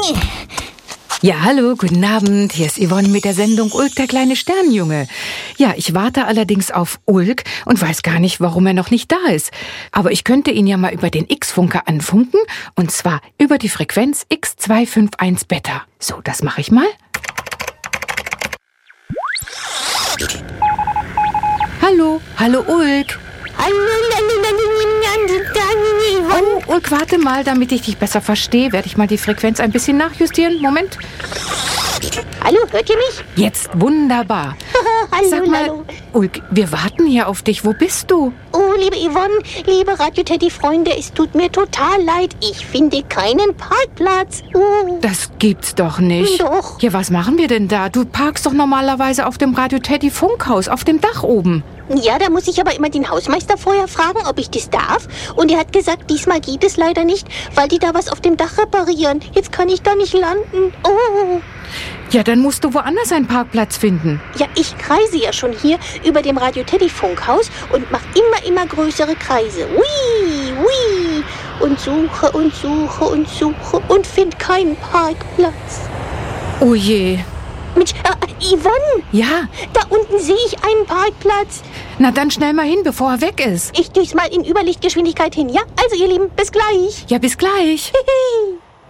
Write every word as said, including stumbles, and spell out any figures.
Ja, hallo, guten Abend. Hier ist Yvonne mit der Sendung Ulk, der kleine Sternjunge. Ja, ich warte allerdings auf Ulk und weiß gar nicht, warum er noch nicht da ist. Aber ich könnte ihn ja mal über den X-Funker anfunken, und zwar über die Frequenz X zwei fünf eins Beta. So, das mache ich mal. Hallo, hallo Ulk. Oh, Ulk, warte mal, damit ich dich besser verstehe, werde ich mal die Frequenz ein bisschen nachjustieren. Moment. Hallo, hört ihr mich? Jetzt wunderbar. Hallo, Sag mal, hallo. Ulk, wir warten hier auf dich. Wo bist du? Oh, liebe Yvonne, liebe Radio-Teddy-Freunde, es tut mir total leid. Ich finde keinen Parkplatz. Oh. Das gibt's doch nicht. Doch. Ja, was machen wir denn da? Du parkst doch normalerweise auf dem Radio-Teddy-Funkhaus, auf dem Dach oben. Ja, da muss ich aber immer den Hausmeister vorher fragen, ob ich das darf. Und er hat gesagt, diesmal geht es leider nicht, weil die da was auf dem Dach reparieren. Jetzt kann ich da nicht landen. Oh. Ja, dann musst du woanders einen Parkplatz finden. Ja, ich kreise ja schon hier über dem Radio-Teddy-Funkhaus und mache immer, immer größere Kreise. Hui, hui. Und suche und suche und suche und finde keinen Parkplatz. Oh je. Mensch, äh, Yvonne, Ja, da unten sehe ich einen Parkplatz. na dann schnell mal hin, bevor er weg ist. Ich düse mal in Überlichtgeschwindigkeit hin, ja? Also ihr Lieben, bis gleich. Ja, bis gleich. Hihi.